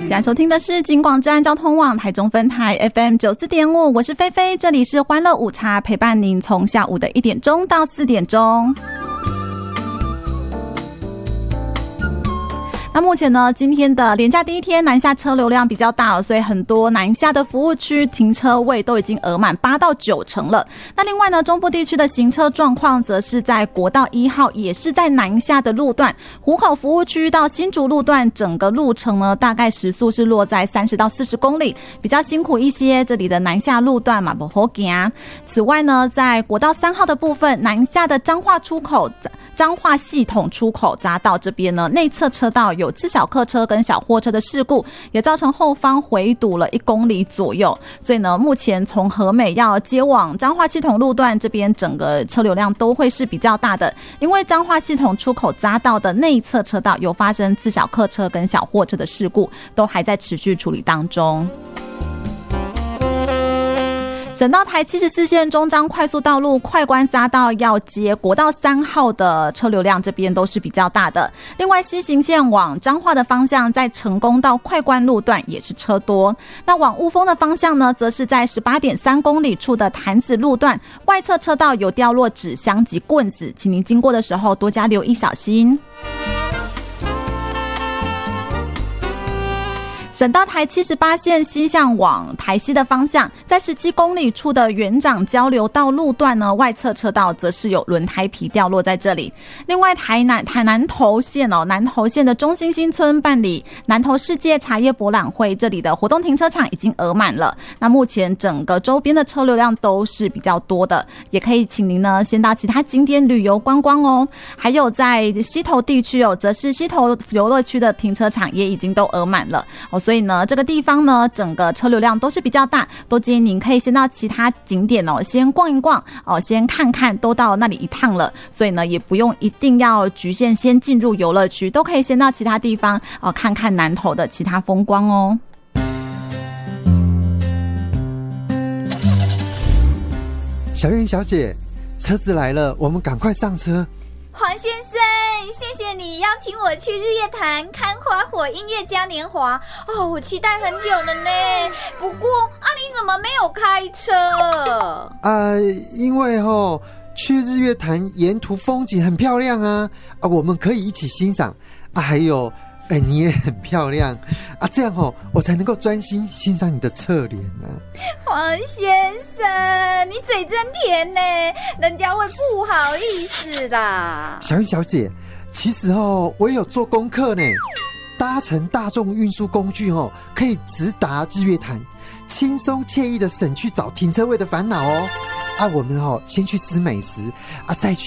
现在收听的是警广站交通网台中分台 FM94.5， 我是菲菲，这里是欢乐午茶，陪伴您从下午的1点钟到4点钟。那目前呢，今天的连假第一天，南下车流量比较大，所以很多南下的服务区停车位都已经额满8到9成了。那另外呢，中部地区的行车状况则是在国道1号，也是在南下的路段，湖口服务区到新竹路段，整个路程呢大概时速是落在30到40公里，比较辛苦一些。这里的南下路段嘛不好行。此外呢，在国道3号的部分，南下的彰化出口、彰化系统出口匝道这边呢，内侧车道有自小客车跟小货车的事故，也造成后方回堵了1公里左右。所以呢，目前从和美要接往彰化系统路段这边，整个车流量都会是比较大的，因为彰化系统出口匝道的内侧车道有发生自小客车跟小货车的事故，都还在持续处理当中。省道台74线中彰快速道路快关匝道要接国道3号的车流量，这边都是比较大的。另外西行线往彰化的方向，在成功到快关路段也是车多。那往雾峰的方向呢，则是在 18.3 公里处的潭子路段，外侧车道有掉落纸箱及棍子，请您经过的时候多加留意小心。省道台78线西向往台西的方向，在17公里处的园长交流道路段呢，外侧车道则是有轮胎皮掉落在这里。另外台南投线南投线的中心新村办理南投世界茶叶博览会，这里的活动停车场已经额满了。那目前整个周边的车流量都是比较多的，也可以请您呢先到其他景点旅游观光哦。还有在溪头地区则是溪头游乐区的停车场也已经都额满了所以呢，这个地方呢，整个车流量都是比较大，都建议您可以先到其他景点先逛一逛先看看，都到那里一趟了，所以呢，也不用一定要局限先进入游乐区，都可以先到其他地方看看南投的其他风光哦。 小燕小姐，车子来了，我们赶快上车。 黄先生，谢谢你邀请我去日月潭看花火音乐嘉年华我期待很久了呢。不过你怎么没有开车？ 因为去日月潭沿途风景很漂亮我们可以一起欣赏还有你也很漂亮这样我才能够专心欣赏你的侧脸黄先生，你嘴真甜呢，人家会不好意思啦。 小燕小姐，其实我也有做功课呢，搭乘大众运输工具可以直达日月潭，轻松惬意的省去找停车位的烦恼我们先去吃美食再去